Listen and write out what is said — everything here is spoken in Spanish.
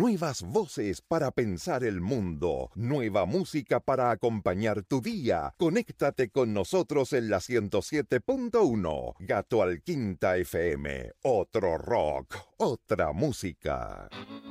Nuevas voces para pensar el mundo. Nueva música para acompañar tu día. Conéctate con nosotros en la 107.1. Gato al Quinta FM. Otro rock, otra música.